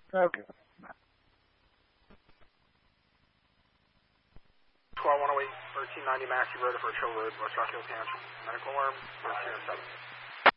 Okay. Squad 108, 1390 Maxi Road for Chill Road, West Rock Hill Township. Medical alarm, 1307.